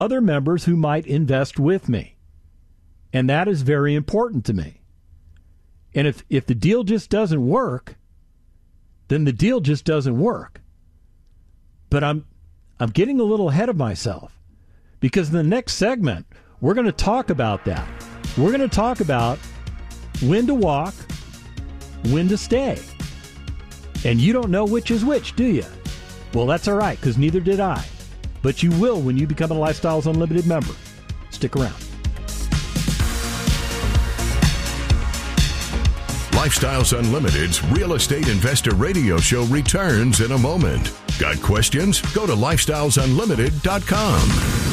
other members who might invest with me. And that is very important to me. And if the deal just doesn't work, then the deal just doesn't work. But I'm getting a little ahead of myself, because in the next segment, we're going to talk about that. We're going to talk about when to walk, when to stay. And you don't know which is which, do you? Well, that's all right, because neither did I. But you will when you become a Lifestyles Unlimited member. Stick around. Lifestyles Unlimited's Real Estate Investor Radio Show returns in a moment. Got questions? Go to lifestylesunlimited.com.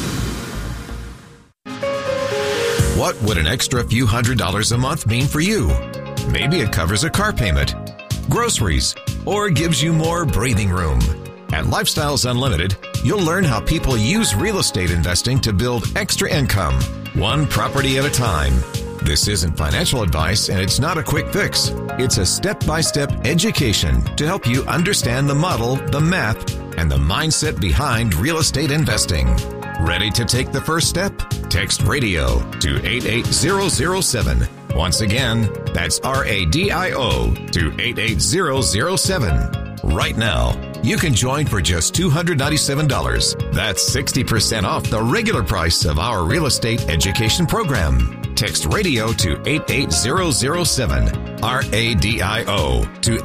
What would an extra few $100s a month mean for you? Maybe it covers a car payment, groceries, or gives you more breathing room. At Lifestyles Unlimited, you'll learn how people use real estate investing to build extra income, one property at a time. This isn't financial advice, and it's not a quick fix. It's a step-by-step education to help you understand the model, the math, and the mindset behind real estate investing. Ready to take the first step? Text RADIO to 88007. Once again, that's RADIO to 88007. Right now, you can join for just $297. That's 60% off the regular price of our real estate education program. Text RADIO to 88007. RADIO to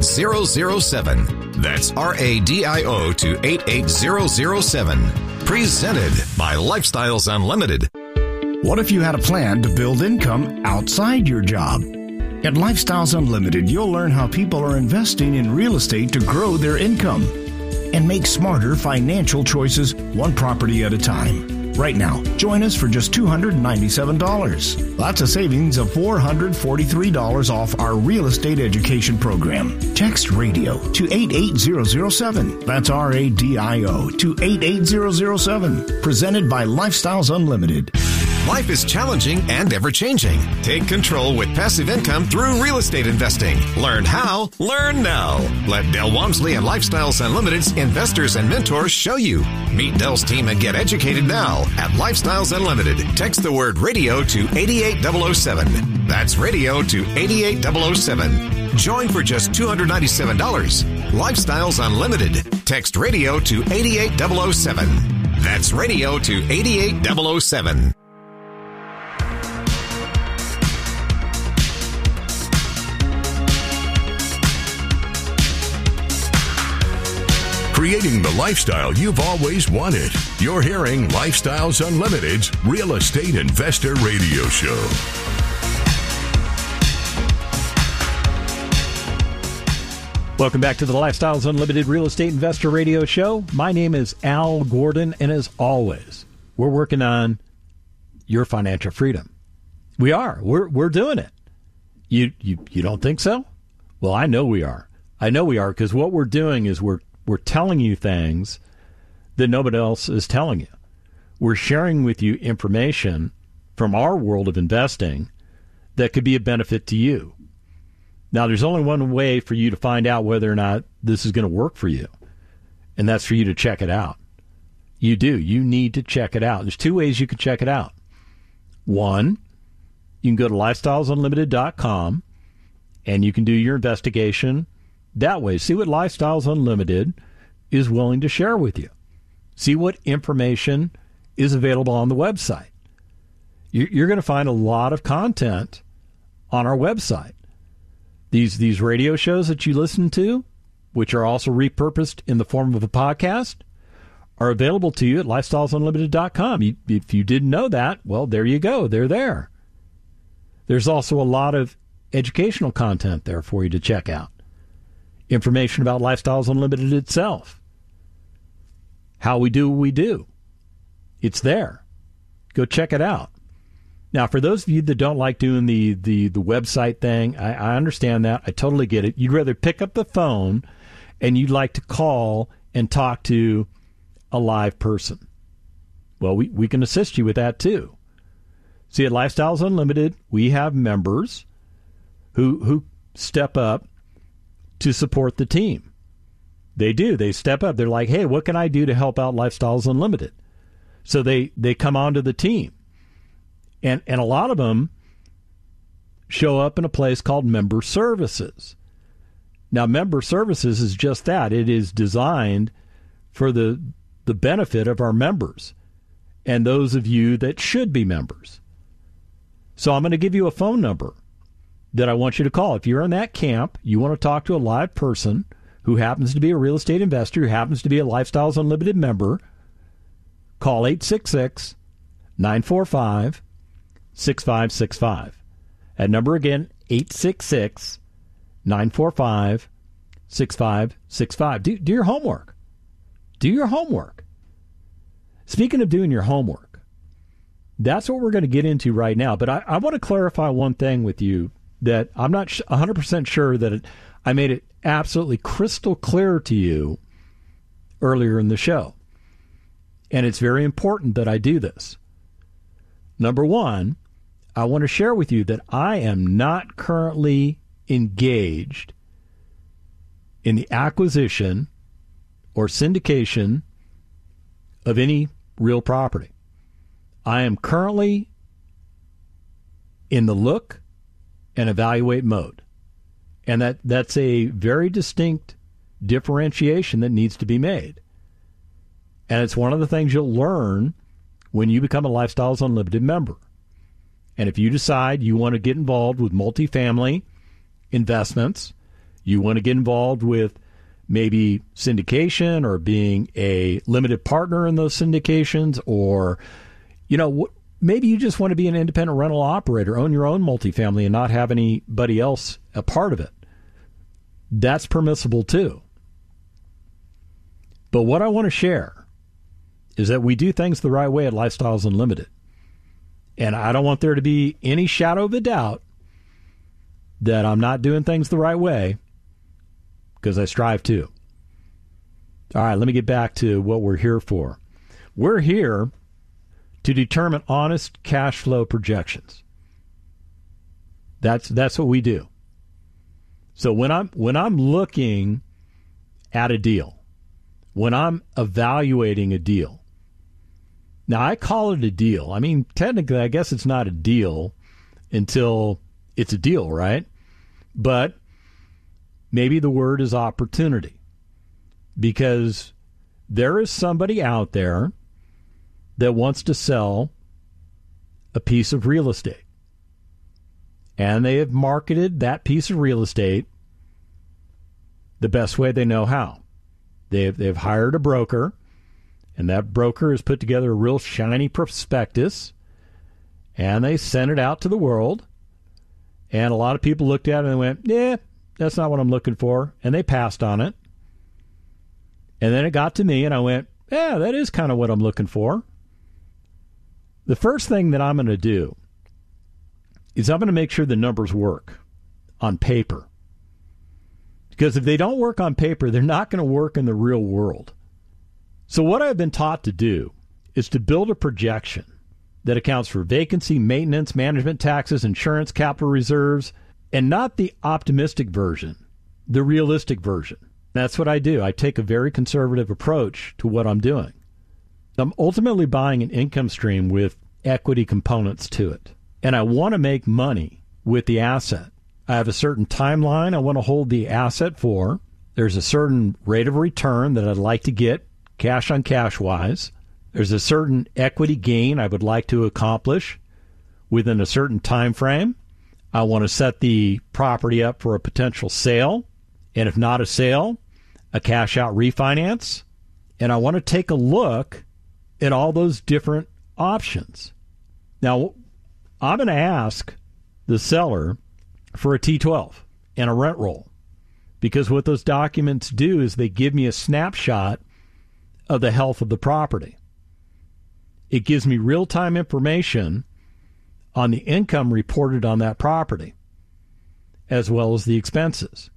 88007. That's RADIO to 88007. Presented by Lifestyles Unlimited. What if you had a plan to build income outside your job? At Lifestyles Unlimited, you'll learn how people are investing in real estate to grow their income and make smarter financial choices one property at a time. Right now, join us for just $297. That's a savings of $443 off our real estate education program. Text RADIO to 88007. That's RADIO to 88007. Presented by Lifestyles Unlimited. Life is challenging and ever-changing. Take control with passive income through real estate investing. Learn how, learn now. Let Del Walmsley and Lifestyles Unlimited's investors and mentors show you. Meet Del's team and get educated now at Lifestyles Unlimited. Text the word RADIO to 88007. That's RADIO to 88007. Join for just $297. Lifestyles Unlimited. Text RADIO to 88007. That's RADIO to 88007. Creating the lifestyle you've always wanted. You're hearing Lifestyles Unlimited's Real Estate Investor Radio Show. Welcome back to the Lifestyles Unlimited Real Estate Investor Radio Show. My name is Al Gordon, and as always, we're working on your financial freedom. We are. We're doing it. You don't think so? Well, I know we are. I know we are, because what we're doing is we're telling you things that nobody else is telling you. We're sharing with you information from our world of investing that could be a benefit to you. Now, there's only one way for you to find out whether or not this is going to work for you, and that's for you to check it out. You do. You need to check it out. There's two ways you can check it out. One, you can go to lifestylesunlimited.com, and you can do your investigation that way. See what Lifestyles Unlimited is willing to share with you. See what information is available on the website. You're going to find a lot of content on our website. These radio shows that you listen to, which are also repurposed in the form of a podcast, are available to you at lifestylesunlimited.com. If you didn't know that, well, there you go. They're there. There's also a lot of educational content there for you to check out. Information about Lifestyles Unlimited itself. How we do what we do. It's there. Go check it out. Now, for those of you that don't like doing the website thing, I understand that. I totally get it. You'd rather pick up the phone and you'd like to call and talk to a live person. Well, we can assist you with that too. See, at Lifestyles Unlimited, we have members who step up to support the team. They do. They step up. They're like, hey, what can I do to help out Lifestyles Unlimited? So they come onto the team. And a lot of them show up in a place called Member Services. Now, Member Services is just that. It is designed for the benefit of our members and those of you that should be members. So I'm going to give you a phone number that I want you to call. If you're in that camp, you want to talk to a live person who happens to be a real estate investor, who happens to be a Lifestyles Unlimited member, call 866-945-6565. That number again, 866-945-6565. Do your homework. Do your homework. Speaking of doing your homework, that's what we're going to get into right now. But I want to clarify one thing with you that I'm not 100% sure that I made it absolutely crystal clear to you earlier in the show. And it's very important that I do this. Number one, I want to share with you that I am not currently engaged in the acquisition or syndication of any real property. I am currently in the look and evaluate mode. And that's a very distinct differentiation that needs to be made. And it's one of the things you'll learn when you become a Lifestyles Unlimited member. And if you decide you want to get involved with multifamily investments, you want to get involved with maybe syndication or being a limited partner in those syndications, or, maybe you just want to be an independent rental operator, own your own multifamily and not have anybody else a part of it. That's permissible too. But what I want to share is that we do things the right way at Lifestyles Unlimited. And I don't want there to be any shadow of a doubt that I'm not doing things the right way, because I strive to. All right, let me get back to what we're here for. We're here to determine honest cash flow projections. That's what we do. So when I'm looking at a deal, when I'm evaluating a deal, now I call it a deal. I mean, technically, I guess it's not a deal until it's a deal, right? But maybe the word is opportunity, because there is somebody out there that wants to sell a piece of real estate. And they have marketed that piece of real estate the best way they know how. They've hired a broker, and that broker has put together a real shiny prospectus, and they sent it out to the world. And a lot of people looked at it and went, yeah, that's not what I'm looking for. And they passed on it. And then it got to me, and I went, yeah, that is kind of what I'm looking for. The first thing that I'm going to do is I'm going to make sure the numbers work on paper. Because if they don't work on paper, they're not going to work in the real world. So what I've been taught to do is to build a projection that accounts for vacancy, maintenance, management, taxes, insurance, capital reserves, and not the optimistic version, the realistic version. That's what I do. I take a very conservative approach to what I'm doing. I'm ultimately buying an income stream with equity components to it. And I want to make money with the asset. I have a certain timeline I want to hold the asset for. There's a certain rate of return that I'd like to get, cash on cash wise. There's a certain equity gain I would like to accomplish within a certain time frame. I want to set the property up for a potential sale. And if not a sale, a cash out refinance. And I want to take a look at all those different options. Now, I'm going to ask the seller for a T12 and a rent roll, because what those documents do is they give me a snapshot of the health of the property. It gives me real-time information on the income reported on that property, as well as the expenses.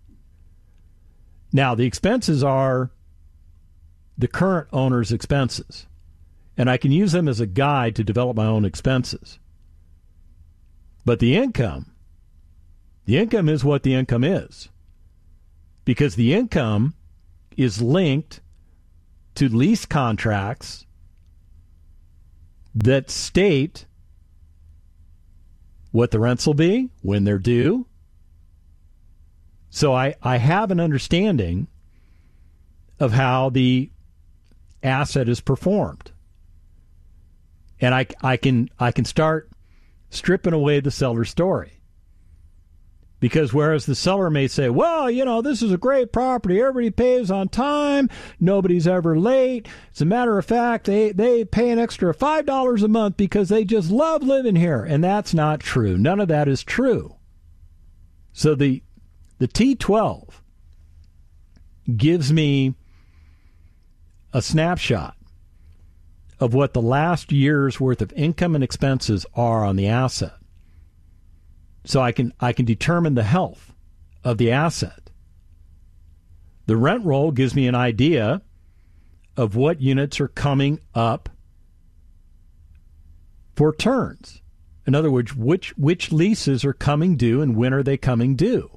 Now, the expenses are the current owner's expenses, and I can use them as a guide to develop my own expenses. But the income is what the income is, because the income is linked to lease contracts that state what the rents will be, when they're due. So I have an understanding of how the asset is performed. And I can start stripping away the seller's story. Because whereas the seller may say, well, this is a great property. Everybody pays on time. Nobody's ever late. As a matter of fact, they pay an extra $5 a month because they just love living here. And that's not true. None of that is true. So the T12 gives me a snapshot of what the last year's worth of income and expenses are on the asset. So I can determine the health of the asset. The rent roll gives me an idea of what units are coming up for turns. In other words, which leases are coming due and when are they coming due.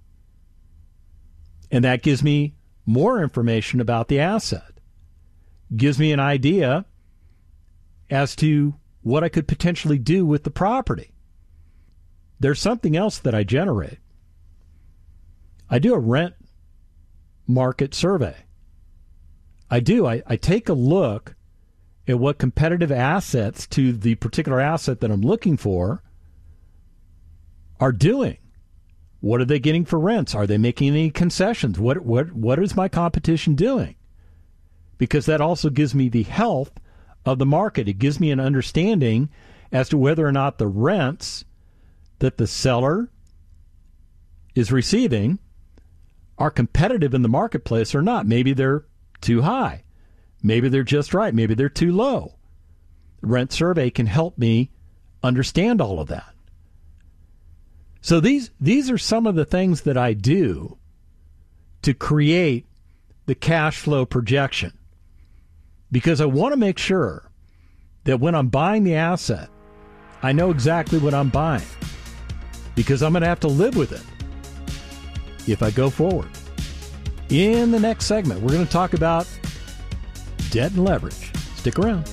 And that gives me more information about the asset. Gives me an idea as to what I could potentially do with the property. There's something else that I generate. I do a rent market survey. I take a look at what competitive assets to the particular asset that I'm looking for are doing. What are they getting for rents? Are they making any concessions? What is my competition doing? Because that also gives me the health of the market. It gives me an understanding as to whether or not the rents that the seller is receiving are competitive in the marketplace or not. Maybe they're too high. Maybe they're just right. Maybe they're too low. The rent survey can help me understand all of that. So these are some of the things that I do to create the cash flow projection, because I want to make sure that when I'm buying the asset, I know exactly what I'm buying, because I'm going to have to live with it if I go forward. In the next segment, we're going to talk about debt and leverage. Stick around.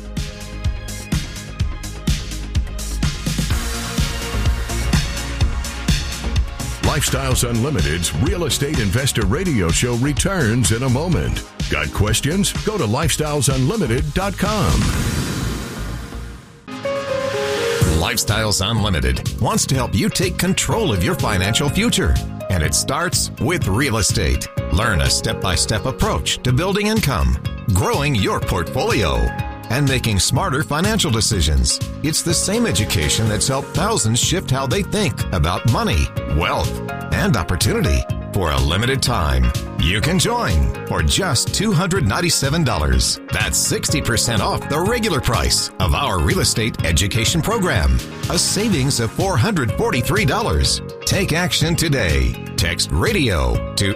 Lifestyles Unlimited's Real Estate Investor Radio Show returns in a moment. Got questions? Go to lifestylesunlimited.com. Lifestyles Unlimited wants to help you take control of your financial future. And it starts with real estate. Learn a step-by-step approach to building income, growing your portfolio, and making smarter financial decisions. It's the same education that's helped thousands shift how they think about money, wealth, and opportunity. For a limited time, you can join for just $297. That's 60% off the regular price of our real estate education program. A savings of $443. Take action today. Text RADIO to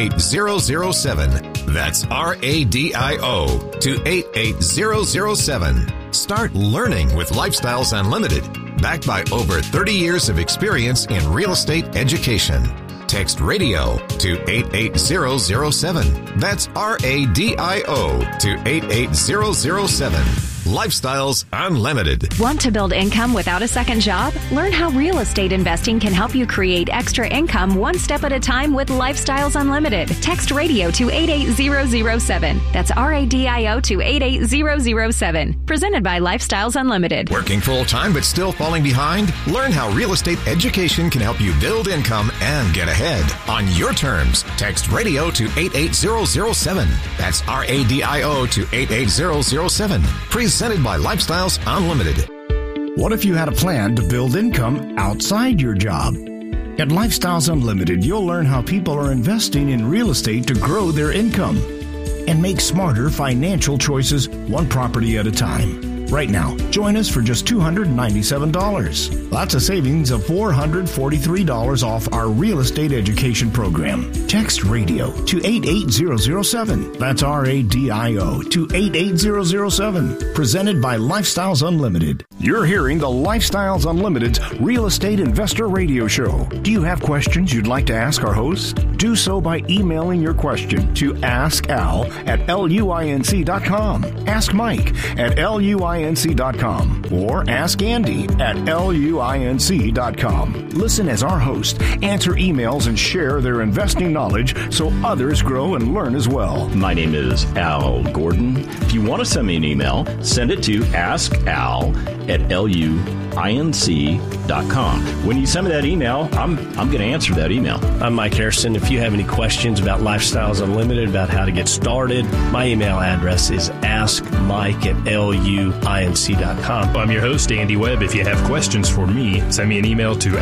88007. That's RADIO to 88007. Start learning with Lifestyles Unlimited, backed by over 30 years of experience in real estate education. Text RADIO to 88007. That's RADIO to 88007. Lifestyles Unlimited. Want to build income without a second job? Learn how real estate investing can help you create extra income one step at a time with Lifestyles Unlimited. Text RADIO to 88007. That's RADIO to 88007. Presented by Lifestyles Unlimited. Working full-time but still falling behind? Learn how real estate education can help you build income and get ahead on your terms. Text RADIO to 88007. That's RADIO to 88007. Presented by Lifestyles Unlimited. What if you had a plan to build income outside your job? At Lifestyles Unlimited, you'll learn how people are investing in real estate to grow their income and make smarter financial choices one property at a time. Right now, join us for just $297. That's a savings of $443 off our real estate education program. Text RADIO to 88007. That's RADIO to 88007. Presented by Lifestyles Unlimited. You're hearing the Lifestyles Unlimited's Real Estate Investor Radio Show. Do you have questions you'd like to ask our host? Do so by emailing your question to askal@luinc.com, ask Mike at luinc.com, or ask Andy at luinc.com. Listen as our hosts answer emails and share their investing knowledge so others grow and learn as well. My name is Al Gordon. If you want to send me an email, send it to askal@luinc.com. When you send me that email, I'm going to answer that email. I'm Mike Harrison. If you have any questions about Lifestyles Unlimited, about how to get started, my email address is askmike@luinc.com. I'm your host, Andy Webb. If you have questions for me, send me an email to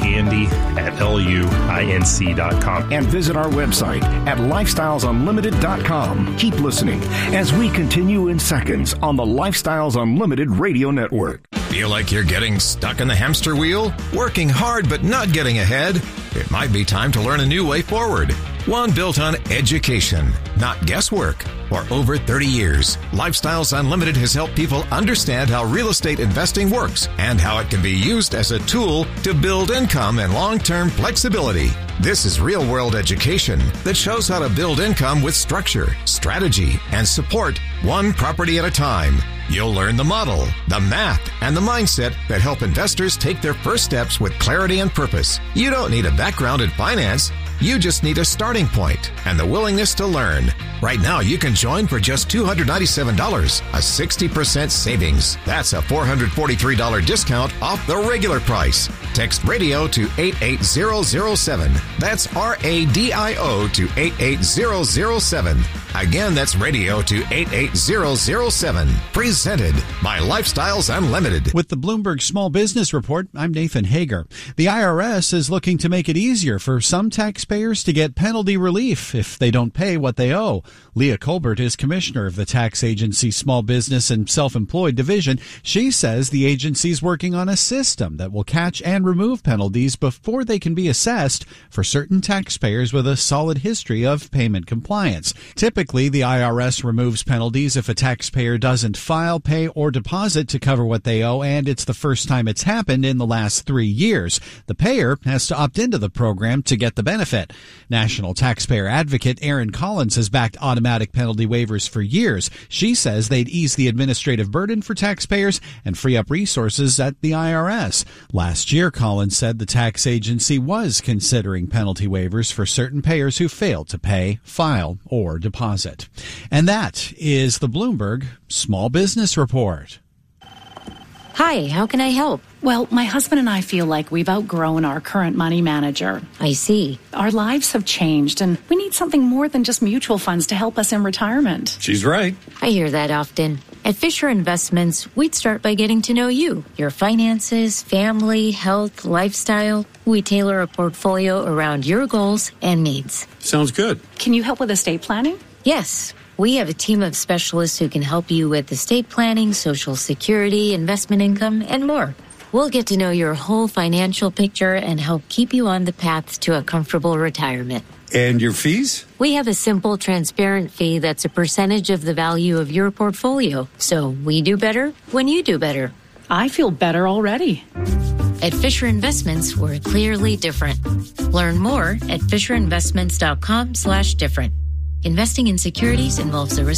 askandy@luinc.com. And visit our website at lifestylesunlimited.com. Keep listening as we continue in seconds on the Lifestyles Unlimited Radio Network. Feel like you're getting stuck in the hamster wheel? Working hard but not getting ahead? It might be time to learn a new way forward. One built on education, not guesswork. For over 30 years, Lifestyles Unlimited has helped people understand how real estate investing works and how it can be used as a tool to build income and long-term flexibility. This is real-world education that shows how to build income with structure, strategy, and support, one property at a time. You'll learn the model, the math, and the mindset that help investors take their first steps with clarity and purpose. You don't need a background in finance. You just need a starting point and the willingness to learn. Right now, you can join for just $297, a 60% savings. That's a $443 discount off the regular price. Text radio to 88007. That's RADIO to 88007. Again, that's radio to 88007. Presented by Lifestyles Unlimited. With the Bloomberg Small Business Report, I'm Nathan Hager. The IRS is looking to make it easier for some taxpayers to get penalty relief if they don't pay what they owe. Leah Colbert is commissioner of the tax agency's Small Business and Self-Employed Division. She says the agency's working on a system that will catch and remove penalties before they can be assessed for certain taxpayers with a solid history of payment compliance. Typically, the IRS removes penalties if a taxpayer doesn't file, pay, or deposit to cover what they owe, and it's the first time it's happened in the last 3 years. The payer has to opt into the program to get the benefit. National taxpayer advocate Erin Collins has backed automatic penalty waivers for years. She says they'd ease the administrative burden for taxpayers and free up resources at the IRS. Last year, Collins said the tax agency was considering penalty waivers for certain payers who failed to pay, file, or deposit. And that is the Bloomberg Small Business Report. Hi, how can I help? Well, my husband and I feel like we've outgrown our current money manager. I see. Our lives have changed, and we need something more than just mutual funds to help us in retirement. She's right. I hear that often. At Fisher Investments, we'd start by getting to know you, your finances, family, health, lifestyle. We tailor a portfolio around your goals and needs. Sounds good. Can you help with estate planning? Yes. We have a team of specialists who can help you with estate planning, Social Security, investment income, and more. We'll get to know your whole financial picture and help keep you on the path to a comfortable retirement. And your fees? We have a simple, transparent fee that's a percentage of the value of your portfolio. So we do better when you do better. I feel better already. At Fisher Investments, we're clearly different. Learn more at FisherInvestments.com/different. Investing in securities involves the risk